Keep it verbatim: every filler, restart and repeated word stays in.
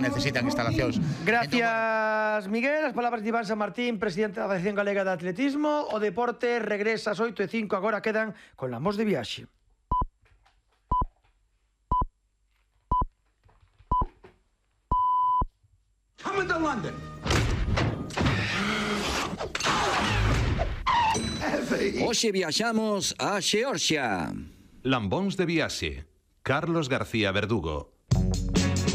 necesitan instalacións. Gracias, Miguel. As palabras de Iván San Martín, presidente da Asociación Galega de Atletismo. O deporte regresa ás oito e cinco, agora quedan con Lamos de Viaxe. Coming to London. Hoxe viaxamos a Xeorxia. Lambóns de Viaxe, Carlos García Verdugo.